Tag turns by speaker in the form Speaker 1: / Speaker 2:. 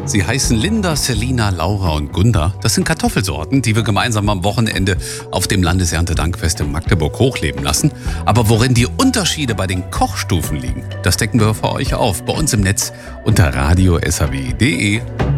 Speaker 1: Sie heißen Linda, Selina, Laura und Gunda. Das sind Kartoffelsorten, die wir gemeinsam am Wochenende auf dem Landeserntedankfest in Magdeburg hochleben lassen. Aber worin die Unterschiede bei den Kochstufen liegen, das decken wir für euch auf bei uns im Netz unter radio.saw.de.